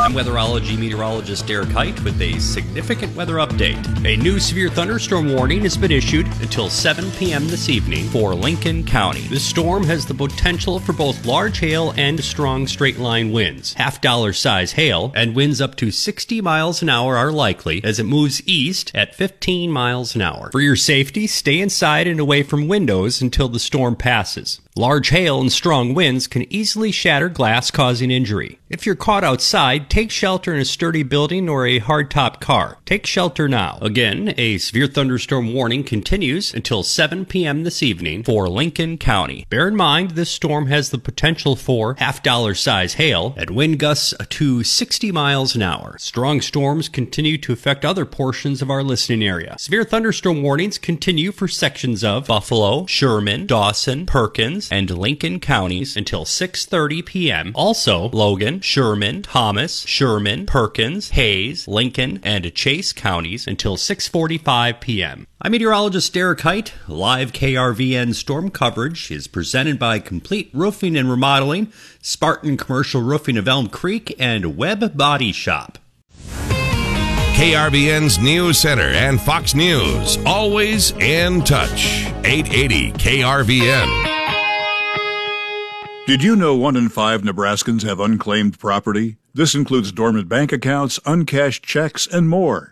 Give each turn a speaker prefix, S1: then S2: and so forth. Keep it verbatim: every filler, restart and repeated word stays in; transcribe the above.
S1: I'm weatherology meteorologist Derek Height with a significant weather update. A new severe thunderstorm warning has been issued until seven p.m. this evening for Lincoln County. This storm has the potential for both large hail and strong straight-line winds. Half-dollar size hail and winds up to sixty miles an hour are likely as it moves east at fifteen miles an hour. For your safety, stay inside and away from windows until the storm passes. Large hail and strong winds can easily shatter glass, causing injury. If you're caught outside, take shelter in a sturdy building or a hardtop car. Take shelter now. Again, a severe thunderstorm warning continues until seven p.m. this evening for Lincoln County. Bear in mind, this storm has the potential for half-dollar size hail and wind gusts to sixty miles an hour. Strong storms continue to affect other portions of our listening area. Severe thunderstorm warnings continue for sections of Buffalo, Sherman, Dawson, Perkins, and Lincoln counties until six thirty p.m. Also, Logan, Sherman, Thomas, Sherman, Perkins, Hayes, Lincoln, and Chase counties until six forty-five p.m. I'm meteorologist Derek Height. Live K R V N storm coverage is presented by Complete Roofing and Remodeling, Spartan Commercial Roofing of Elm Creek, and Webb Body Shop.
S2: K R V N's News Center and Fox News, always in touch. eight eighty K R V N.
S3: Did you know one in five Nebraskans have unclaimed property? This includes dormant bank accounts, uncashed checks, and more.